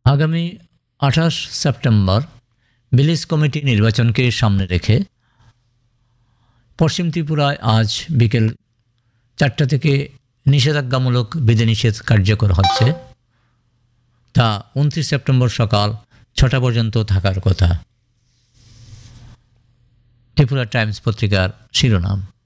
আগামী 28 September village committee নির্বাচনকে সামনে রেখে পশ্চিম ত্রিপুরায় আজ বিকেল 4টা থেকে নিষেধাজ্ঞামূলক বিধিনিষেধ কার্যকর হচ্ছে। তা 29 সেপ্টেম্বর সকাল 6টা পর্যন্ত থাকার কথা। ত্রিপুরা টাইমস পত্রিকার শিরোনাম।